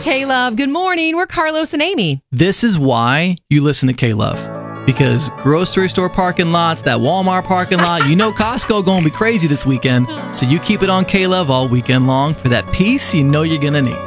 K-Love. Good morning. We're Carlos and Amy. This is why you listen to K-Love. Because grocery store parking lots, that Walmart parking lot, Costco going to be crazy this weekend. So you keep it on K-Love all weekend long for that peace you know you're going to need.